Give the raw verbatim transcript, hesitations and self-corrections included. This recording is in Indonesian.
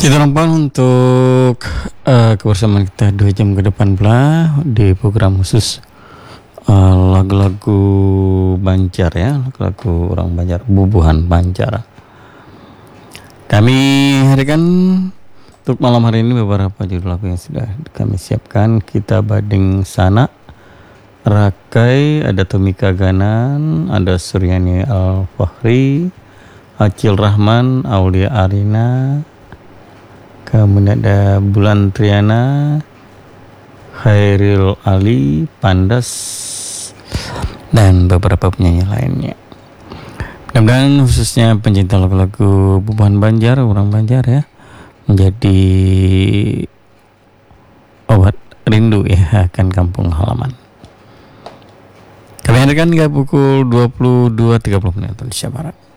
Kita nampak untuk uh, kebersamaan kita dua jam ke depan pula di program khusus uh, lagu-lagu Banjar ya, lagu-lagu orang Banjar, bubuhan Banjar. Kami hadirkan untuk malam hari ini beberapa judul lagu yang sudah kami siapkan. Kita Bading Sana, Rakai, ada Tomika Ganan, ada Suryani Al-Fahri, Acil Rahman, Aulia Arina, kemudian ada Bulan Triana, Khairil Ali, Pandas, dan beberapa penyanyi lainnya. Mudah-mudahan khususnya pencinta lagu-lagu bubuhan Banjar, orang Banjar ya, menjadi obat rindu ya akan kampung halaman. Kami hadirkan hingga pukul dua puluh dua tiga puluh menit Indonesia Barat.